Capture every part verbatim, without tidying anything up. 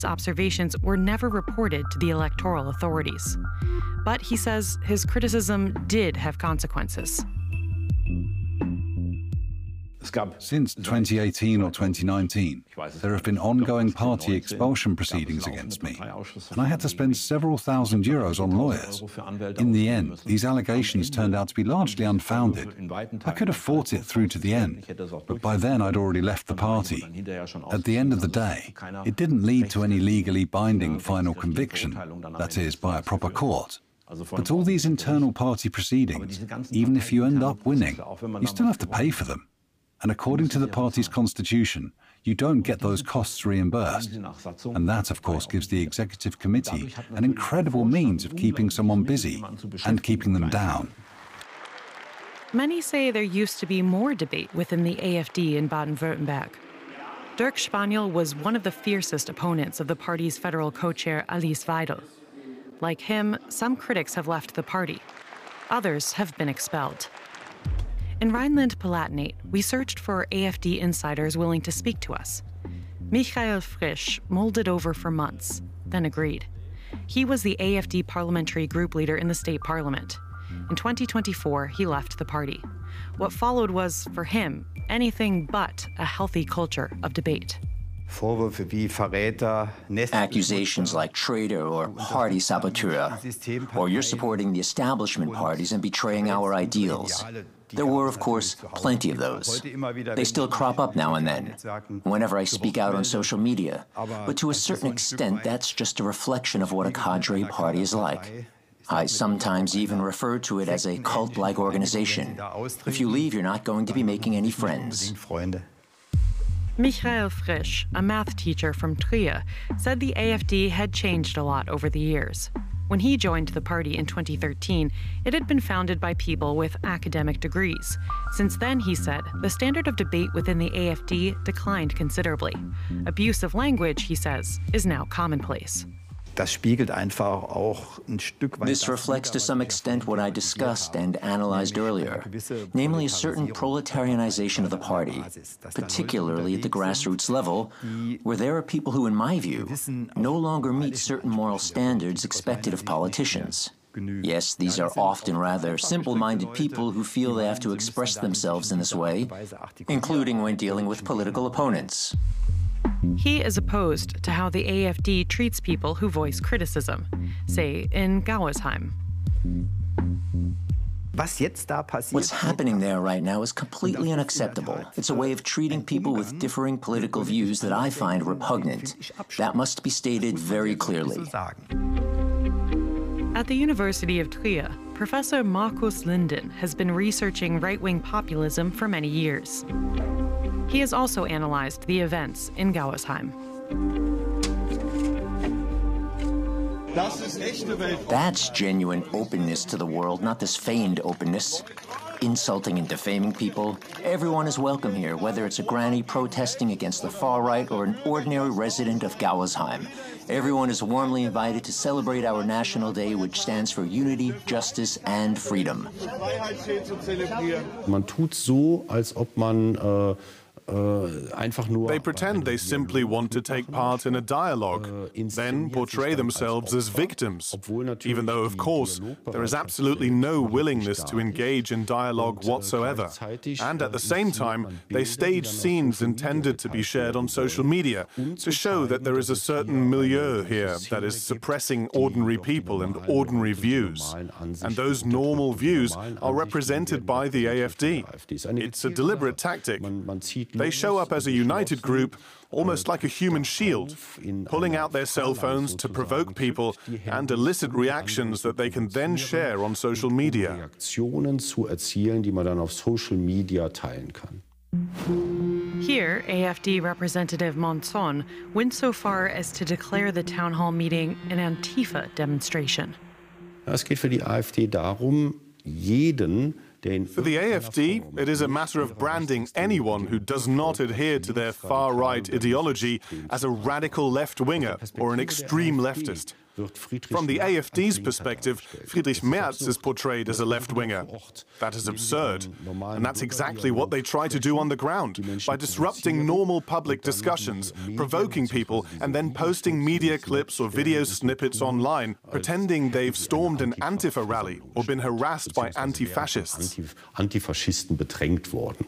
observations were never reported to the electoral authorities. But he says his criticism did have consequences. Since twenty eighteen or twenty nineteen, there have been ongoing party expulsion proceedings against me, and I had to spend several thousand euros on lawyers. In the end, these allegations turned out to be largely unfounded. I could have fought it through to the end, but by then I'd already left the party. At the end of the day, it didn't lead to any legally binding final conviction, that is, by a proper court. But all these internal party proceedings, even if you end up winning, you still have to pay for them. And according to the party's constitution, you don't get those costs reimbursed. And that, of course, gives the executive committee an incredible means of keeping someone busy and keeping them down. Many say there used to be more debate within the A F D in Baden-Württemberg. Dirk Spaniel was one of the fiercest opponents of the party's federal co-chair Alice Weidel. Like him, some critics have left the party. Others have been expelled. In Rhineland-Palatinate, we searched for A F D insiders willing to speak to us. Michael Frisch mulled it over for months, then agreed. He was the A F D parliamentary group leader in the state parliament. In twenty twenty-four, he left the party. What followed was, for him, anything but a healthy culture of debate. Accusations like traitor or party saboteur, or you're supporting the establishment parties and betraying our ideals. There were, of course, plenty of those. They still crop up now and then, whenever I speak out on social media. But to a certain extent, that's just a reflection of what a cadre party is like. I sometimes even refer to it as a cult-like organization. If you leave, you're not going to be making any friends. Michael Frisch, a math teacher from Trier, said the A F D had changed a lot over the years. When he joined the party in twenty thirteen, it had been founded by people with academic degrees. Since then, he said, the standard of debate within the A F D declined considerably. Abuse of language, he says, is now commonplace. This reflects to some extent what I discussed and analyzed earlier, namely a certain proletarianization of the party, particularly at the grassroots level, where there are people who, in my view, no longer meet certain moral standards expected of politicians. Yes, these are often rather simple-minded people who feel they have to express themselves in this way, including when dealing with political opponents. He is opposed to how the A F D treats people who voice criticism, say in Gauersheim. What's happening there right now is completely unacceptable. It's a way of treating people with differing political views that I find repugnant. That must be stated very clearly. At the University of Trier, Professor Markus Linden has been researching right-wing populism for many years. He has also analyzed the events in Gauersheim. That's genuine openness to the world, not this feigned openness. Insulting and defaming people. Everyone is welcome here, whether it's a granny protesting against the far right or an ordinary resident of Gauersheim. Everyone is warmly invited to celebrate our National Day, which stands for unity, justice, and freedom. Man tut so, als ob man äh They pretend they simply want to take part in a dialogue, then portray themselves as victims, even though, of course, there is absolutely no willingness to engage in dialogue whatsoever. And at the same time, they stage scenes intended to be shared on social media to show that there is a certain milieu here that is suppressing ordinary people and ordinary views. And those normal views are represented by the A F D. It's a deliberate tactic. They show up as a united group, almost like a human shield, pulling out their cell phones to provoke people and elicit reactions that they can then share on social media. Here, A F D Representative Monzon went so far as to declare the town hall meeting an Antifa demonstration. Es geht für die AfD darum, jeden For the A F D, it is a matter of branding anyone who does not adhere to their far-right ideology as a radical left-winger or an extreme leftist. From the A F D's perspective, Friedrich Merz is portrayed as a left-winger. That is absurd. And that's exactly what they try to do on the ground, by disrupting normal public discussions, provoking people, and then posting media clips or video snippets online, pretending they've stormed an Antifa rally or been harassed by anti-fascists. Antifaschisten bedrängt worden.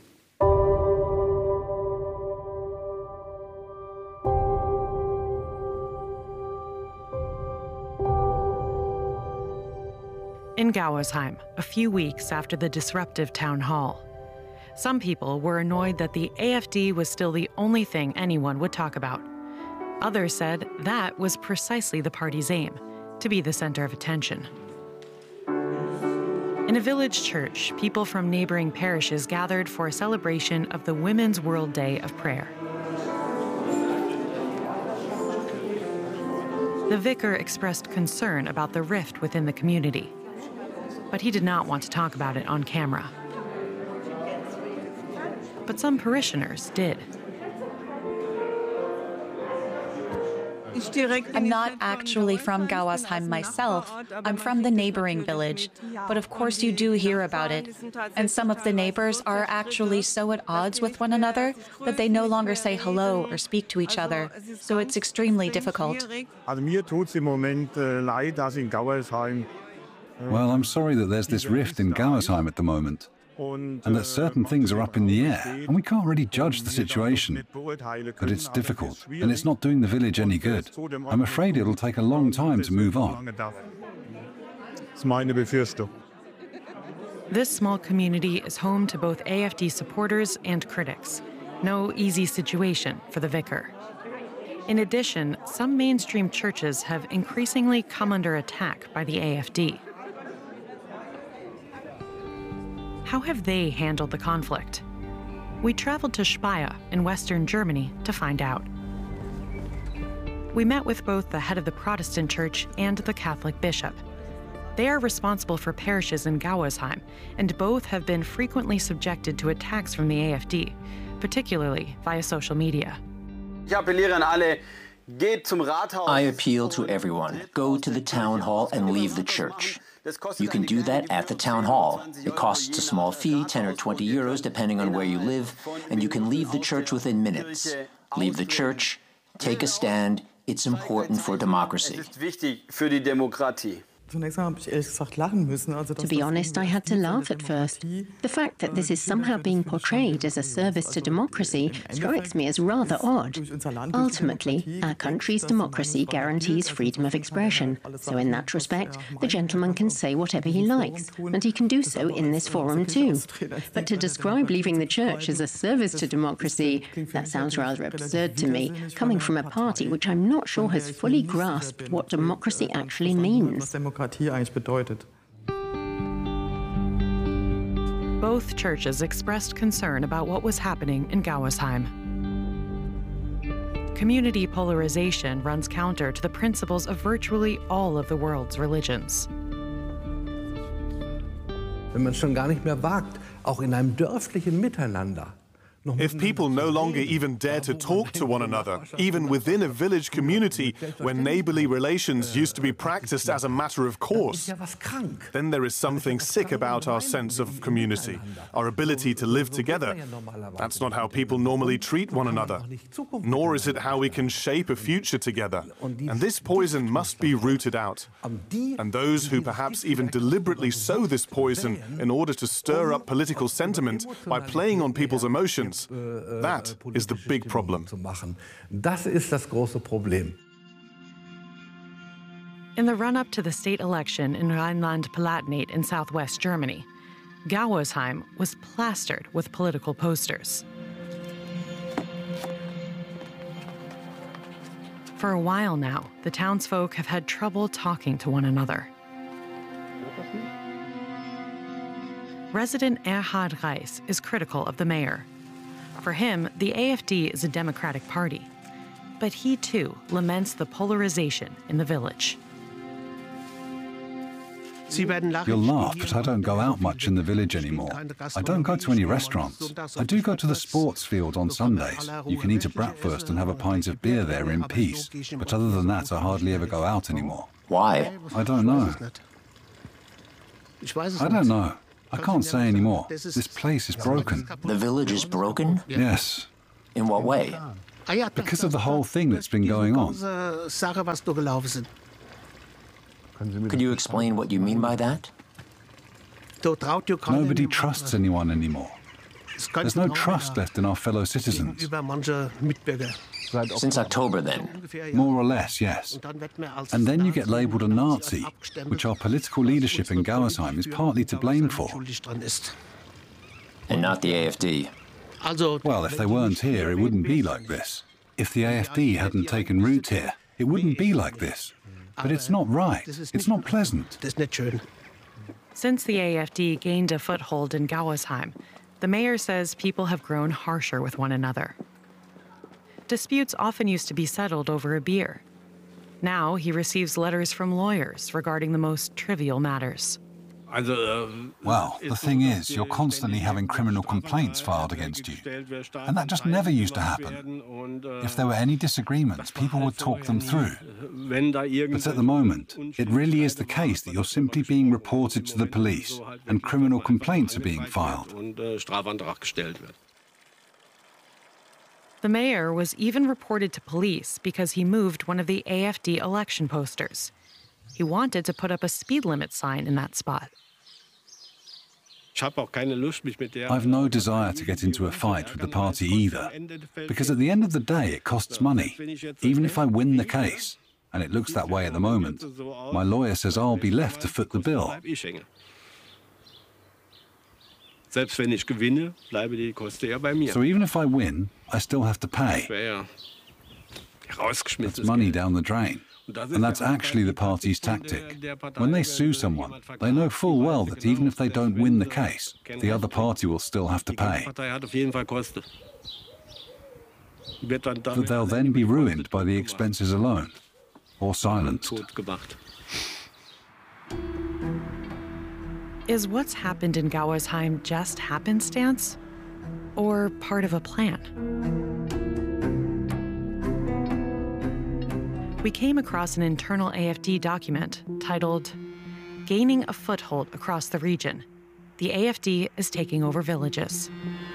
In Gauersheim, a few weeks after the disruptive town hall, some people were annoyed that the A F D was still the only thing anyone would talk about. Others said that was precisely the party's aim, to be the center of attention. In a village church, people from neighboring parishes gathered for a celebration of the Women's World Day of Prayer. The vicar expressed concern about the rift within the community, but he did not want to talk about it on camera. But some parishioners did. I'm not actually from Gauersheim myself. I'm from the neighboring village. But of course you do hear about it. And some of the neighbors are actually so at odds with one another that they no longer say hello or speak to each other. So it's extremely difficult. Well, I'm sorry that there's this rift in Gauersheim at the moment, and that certain things are up in the air, and we can't really judge the situation. But it's difficult, and it's not doing the village any good. I'm afraid it'll take a long time to move on. This small community is home to both A F D supporters and critics. No easy situation for the vicar. In addition, some mainstream churches have increasingly come under attack by the A F D. How have they handled the conflict? We traveled to Speyer in Western Germany to find out. We met with both the head of the Protestant church and the Catholic bishop. They are responsible for parishes in Gauersheim, and both have been frequently subjected to attacks from the A F D, particularly via social media. I appeal to everyone, go to the town hall and leave the church. You can do that at the town hall. It costs a small fee, ten or twenty euros, depending on where you live, and you can leave the church within minutes. Leave the church, take a stand. It's important for democracy. To be honest, I had to laugh at first. The fact that this is somehow being portrayed as a service to democracy strikes me as rather odd. Ultimately, our country's democracy guarantees freedom of expression, so in that respect, the gentleman can say whatever he likes, and he can do so in this forum too. But to describe leaving the church as a service to democracy, that sounds rather absurd to me, coming from a party which I'm not sure has fully grasped what democracy actually means. Both churches expressed concern about what was happening in Gauersheim. Community polarization runs counter to the principles of virtually all of the world's religions. Wenn man schon gar nicht mehr wagt, auch in einem dörflichen Miteinander. If people no longer even dare to talk to one another, even within a village community where neighborly relations used to be practiced as a matter of course, then there is something sick about our sense of community, our ability to live together. That's not how people normally treat one another, nor is it how we can shape a future together. And this poison must be rooted out. And those who perhaps even deliberately sow this poison in order to stir up political sentiment by playing on people's emotions, that is the big problem. Das ist das große Problem. In the run-up to the state election in Rhineland-Palatinate in southwest Germany, Gauersheim was plastered with political posters. For a while now, the townsfolk have had trouble talking to one another. Resident Erhard Reis is critical of the mayor. For him, the A F D is a democratic party, but he too laments the polarization in the village. You'll laugh, but I don't go out much in the village anymore. I don't go to any restaurants. I do go to the sports field on Sundays. You can eat a bratwurst and have a pint of beer there in peace. But other than that, I hardly ever go out anymore. Why? I don't know. I don't know. I can't say anymore. This place is broken. The village is broken? Yes. In what way? Because of the whole thing that's been going on. Could you explain what you mean by that? Nobody trusts anyone anymore. There's no trust left in our fellow citizens. Since October, then? More or less, yes. And then you get labelled a Nazi, which our political leadership in Gauersheim is partly to blame for. And not the A F D. Well, if they weren't here, it wouldn't be like this. If the A F D hadn't taken root here, it wouldn't be like this. But it's not right. It's not pleasant. Since the A F D gained a foothold in Gauersheim, the mayor says people have grown harsher with one another. Disputes often used to be settled over a beer. Now he receives letters from lawyers regarding the most trivial matters. Well, the thing is, you're constantly having criminal complaints filed against you. And that just never used to happen. If there were any disagreements, people would talk them through. But at the moment, it really is the case that you're simply being reported to the police and criminal complaints are being filed. The mayor was even reported to police because he moved one of the A F D election posters. He wanted to put up a speed limit sign in that spot. I've no desire to get into a fight with the party either, because at the end of the day it costs money, even if I win the case, and it looks that way at the moment. My lawyer says I'll be left to foot the bill. So even if I win, I still have to pay. It's money down the drain. And that's actually the party's tactic. When they sue someone, they know full well that even if they don't win the case, the other party will still have to pay. But they'll then be ruined by the expenses alone, or silenced. Is what's happened in Gauersheim just happenstance, or part of a plan? We came across an internal A F D document titled, "Gaining a Foothold Across the Region. The A F D is Taking Over Villages."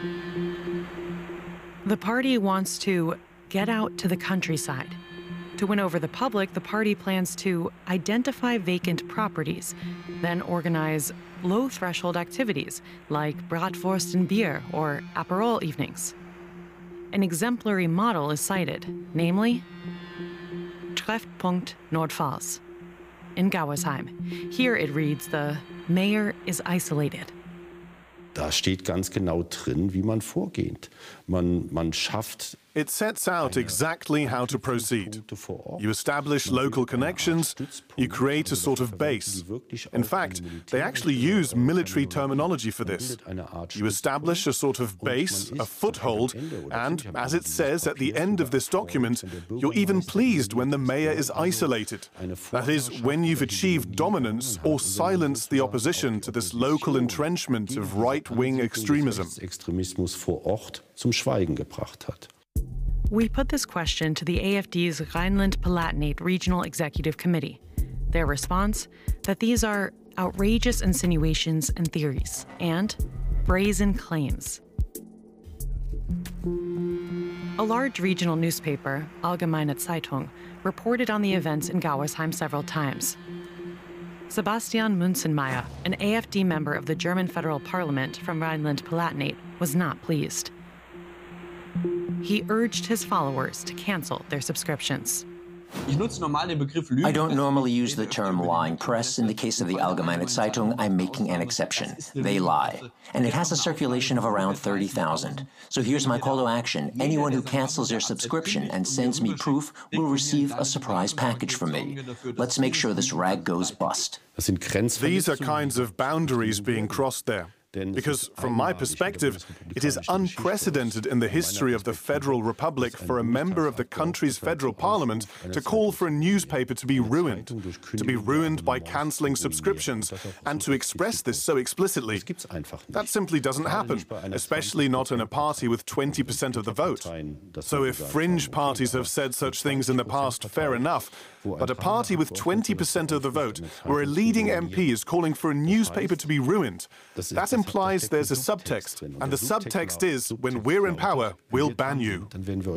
The party wants to get out to the countryside. To win over the public, the party plans to identify vacant properties, then organize low-threshold activities like Bratwurst and beer or Aperol evenings. An exemplary model is cited, namely Treffpunkt Nordpfalz in Gauersheim. Here it reads, the mayor is isolated. Da steht ganz genau drin, wie man vorgeht. Man, man schafft. It sets out exactly how to proceed. You establish local connections, you create a sort of base. In fact, they actually use military terminology for this. You establish a sort of base, a foothold, and, as it says at the end of this document, you're even pleased when the mayor is isolated. That is, when you've achieved dominance or silenced the opposition to this local entrenchment of right-wing extremism. Extremismus vor Ort zum Schweigen gebracht hat. We put this question to the A F D's Rhineland-Palatinate Regional Executive Committee. Their response, that these are outrageous insinuations and theories, and brazen claims. A large regional newspaper, Allgemeine Zeitung, reported on the events in Gauersheim several times. Sebastian Münzenmeier, an A F D member of the German Federal Parliament from Rhineland-Palatinate, was not pleased. He urged his followers to cancel their subscriptions. I don't normally use the term lying press. In the case of the Allgemeine Zeitung, I'm making an exception. They lie. And it has a circulation of around thirty thousand. So here's my call to action. Anyone who cancels their subscription and sends me proof will receive a surprise package from me. Let's make sure this rag goes bust. These are kinds of boundaries being crossed there. Because, from my perspective, it is unprecedented in the history of the Federal Republic for a member of the country's federal parliament to call for a newspaper to be ruined, to be ruined by cancelling subscriptions, and to express this so explicitly. That simply doesn't happen, especially not in a party with twenty percent of the vote. So if fringe parties have said such things in the past, fair enough, but a party with twenty percent of the vote, where a leading M P is calling for a newspaper to be ruined, that implies there's a subtext, and the subtext is, when we're in power, we'll ban you.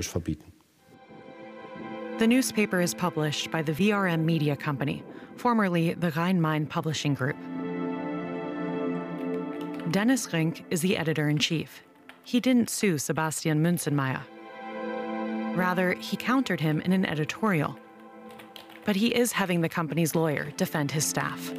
The newspaper is published by the V R M Media Company, formerly the Rhein-Main Publishing Group. Dennis Rink is the editor-in-chief. He didn't sue Sebastian Münzenmaier. Rather, he countered him in an editorial. But he is having the company's lawyer defend his staff.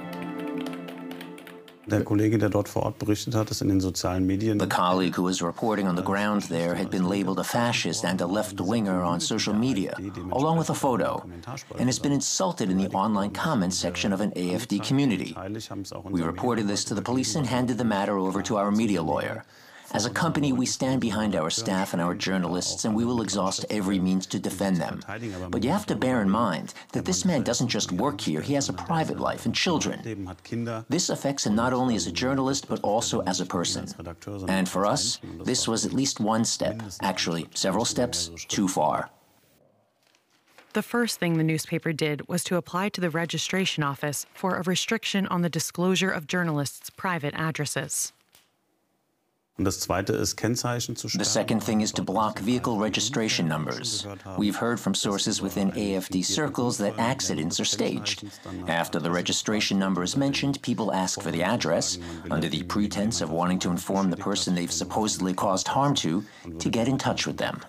Der Kollege, der dort vor Ort berichtet hat, ist in den sozialen Medien. The colleague who was reporting on the ground there had been labeled a fascist and a left-winger on social media, along with a photo, and has been insulted in the online comments section of an A F D community. We reported this to the police and handed the matter over to our media lawyer. As a company, we stand behind our staff and our journalists, and we will exhaust every means to defend them. But you have to bear in mind that this man doesn't just work here, he has a private life and children. This affects him not only as a journalist, but also as a person. And for us, this was at least one step, actually several steps, too far. The first thing the newspaper did was to apply to the registration office for a restriction on the disclosure of journalists' private addresses. The second thing is to block vehicle registration numbers. We've heard from sources within A F D circles that accidents are staged. After the registration number is mentioned, people ask for the address, under the pretense of wanting to inform the person they've supposedly caused harm to, to get in touch with them.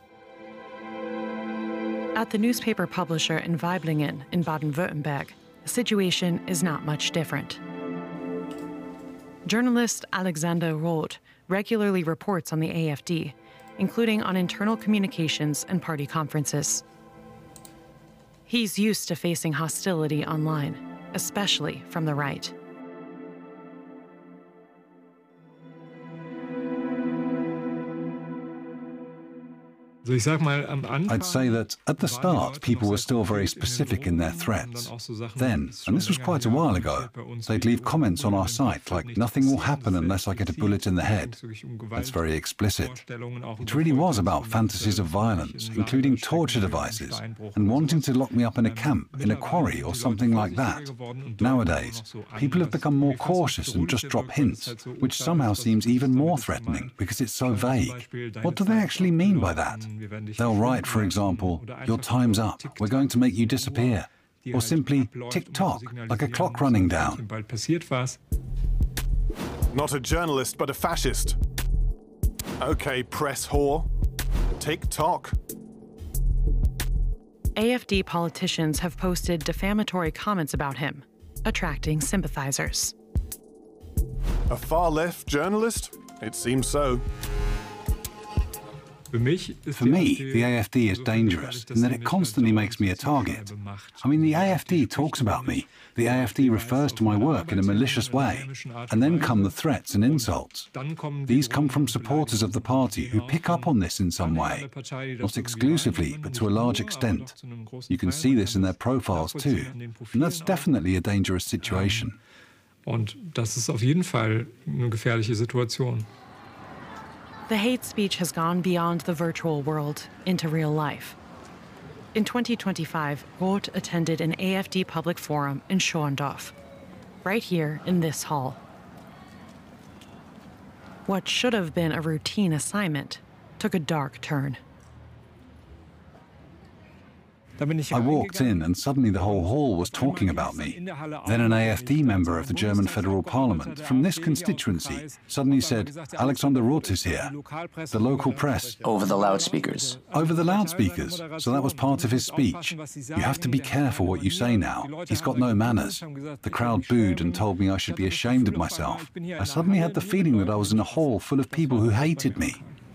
At the newspaper publisher in Weiblingen in Baden-Württemberg, the situation is not much different. Journalist Alexander Roth regularly reports on the A F D, including on internal communications and party conferences. He's used to facing hostility online, especially from the right. I'd say that at the start, people were still very specific in their threats. Then, and this was quite a while ago, they'd leave comments on our site like, "Nothing will happen unless I get a bullet in the head." That's very explicit. It really was about fantasies of violence, including torture devices, and wanting to lock me up in a camp, in a quarry, or something like that. Nowadays, people have become more cautious and just drop hints, which somehow seems even more threatening because it's so vague. What do they actually mean by that? They'll write, for example, "Your time's up, we're going to make you disappear," or simply tick-tock, like a clock running down. Not a journalist, but a fascist. Okay, press whore. Tick-tock. A F D politicians have posted defamatory comments about him, attracting sympathizers. A far-left journalist? It seems so. For me, the A F D is dangerous in that it constantly makes me a target. I mean, the A F D talks about me. The A F D refers to my work in a malicious way. And then come the threats and insults. These come from supporters of the party who pick up on this in some way. Not exclusively, but to a large extent. You can see this in their profiles too. And that's definitely a dangerous situation. Und das ist auf jeden Fall eine gefährliche Situation. The hate speech has gone beyond the virtual world into real life. In twenty twenty-five, Roth attended an A F D public forum in Schorndorf, right here in this hall. What should have been a routine assignment took a dark turn. I walked in and suddenly the whole hall was talking about me. Then an A F D member of the German Federal Parliament from this constituency suddenly said, "Alexander Roth is here." The local press. Over the loudspeakers. Over the loudspeakers. So that was part of his speech. You have to be careful what you say now. He's got no manners. The crowd booed and told me I should be ashamed of myself. I suddenly had the feeling that I was in a hall full of people who hated me.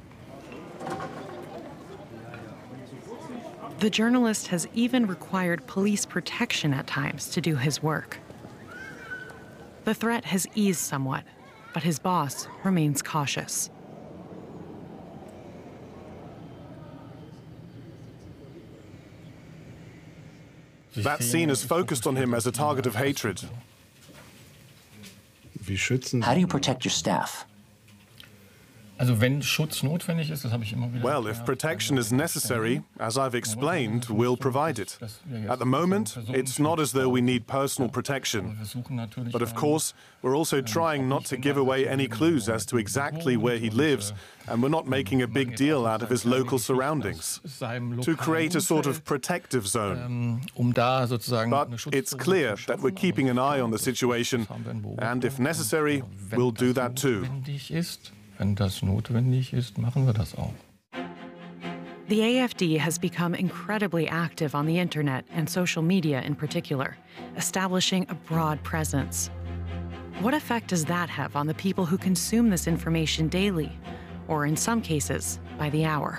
The journalist has even required police protection at times to do his work. The threat has eased somewhat, but his boss remains cautious. That scene is focused on him as a target of hatred. How do you protect your staff? Well, if protection is necessary, as I've explained, we'll provide it. At the moment, it's not as though we need personal protection. But of course, we're also trying not to give away any clues as to exactly where he lives, and we're not making a big deal out of his local surroundings, to create a sort of protective zone. But it's clear that we're keeping an eye on the situation, and if necessary, we'll do that too. Wenn das notwendig ist, machen wir das auch. The A F D has become incredibly active on the internet and social media in particular, establishing a broad presence. What effect does that have on the people who consume this information daily, or in some cases, by the hour?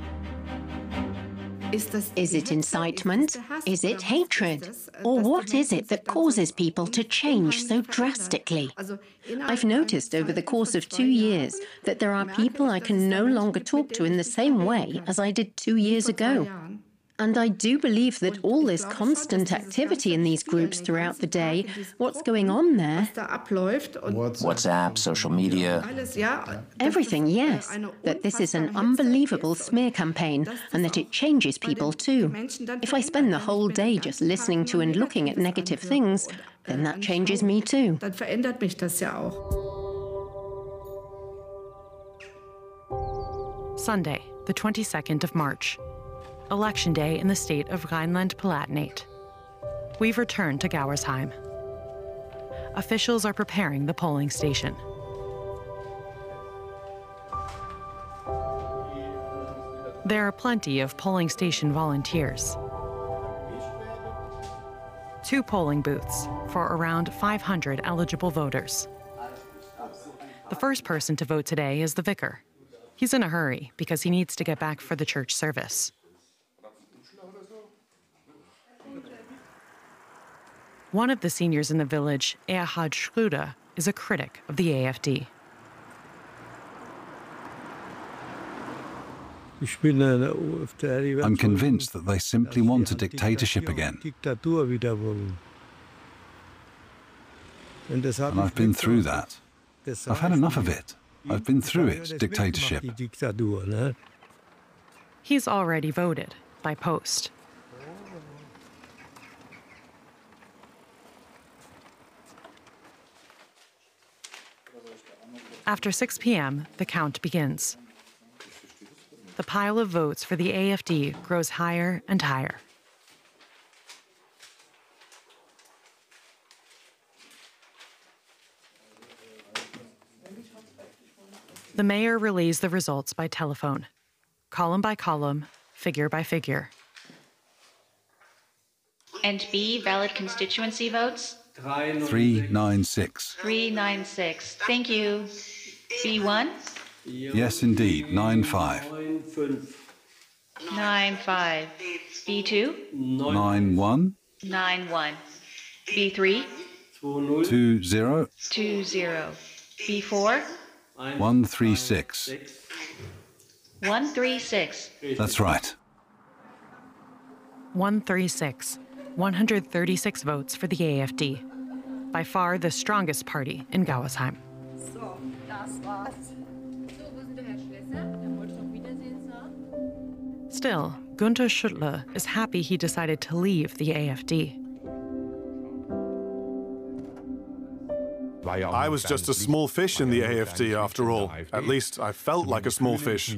Is it incitement? Is it hatred? Or what is it that causes people to change so drastically? I've noticed over the course of two years that there are people I can no longer talk to in the same way as I did two years ago. And I do believe that all this constant activity in these groups throughout the day, what's going on there? WhatsApp, social media. Everything, yes. That this is an unbelievable smear campaign and that it changes people too. If I spend the whole day just listening to and looking at negative things, then that changes me too. Sunday, the twenty-second of March. Election day in the state of Rhineland-Palatinate. We've returned to Gauersheim. Officials are preparing the polling station. There are plenty of polling station volunteers. Two polling booths for around five hundred eligible voters. The first person to vote today is the vicar. He's in a hurry because he needs to get back for the church service. One of the seniors in the village, Erhard Schröder, is a critic of the A F D. I'm convinced that they simply want a dictatorship again. And I've been through that. I've had enough of it. I've been through it, dictatorship. He's already voted by post. After six p m, the count begins. The pile of votes for the A F D grows higher and higher. The mayor relays the results by telephone, column by column, figure by figure. And B, valid constituency votes? three ninety-six. three ninety-six. Thank you. B one? Yes, indeed, nine five. nine five. B two? nine one. nine one. B three? two zero. two zero. B four? one three six. one three six. That's right. one thirty-six. one hundred thirty-six votes for the A F D. By far the strongest party in Gauersheim. Still, Günther Schüttler is happy he decided to leave the A F D. I was just a small fish in the A F D after all. At least I felt like a small fish.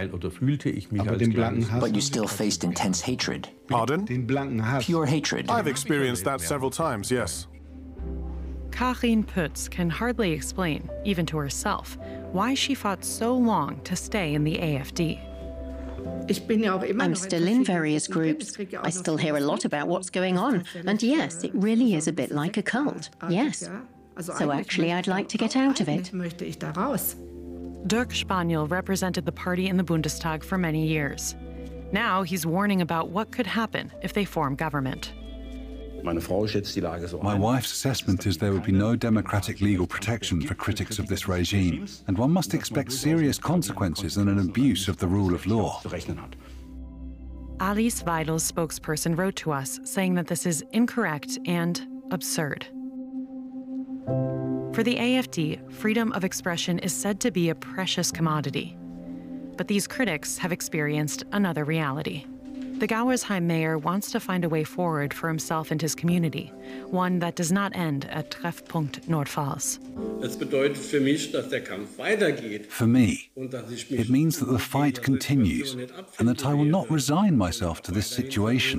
But you still faced intense hatred. Pardon? Pure hatred. I've experienced that several times, yes. Karin Pütz can hardly explain, even to herself, why she fought so long to stay in the A F D. I'm still in various groups. I still hear a lot about what's going on. And yes, it really is a bit like a cult. Yes. So actually, I'd like to get out of it. Dirk Spaniel represented the party in the Bundestag for many years. Now he's warning about what could happen if they form government. My wife's assessment is there would be no democratic legal protection for critics of this regime, and one must expect serious consequences and an abuse of the rule of law. Alice Weidel's spokesperson wrote to us saying that this is incorrect and absurd. For the A F D, freedom of expression is said to be a precious commodity. But these critics have experienced another reality. The Gauersheim mayor wants to find a way forward for himself and his community, one that does not end at Treffpunkt Nordpfalz. For me, it means that the fight continues and that I will not resign myself to this situation.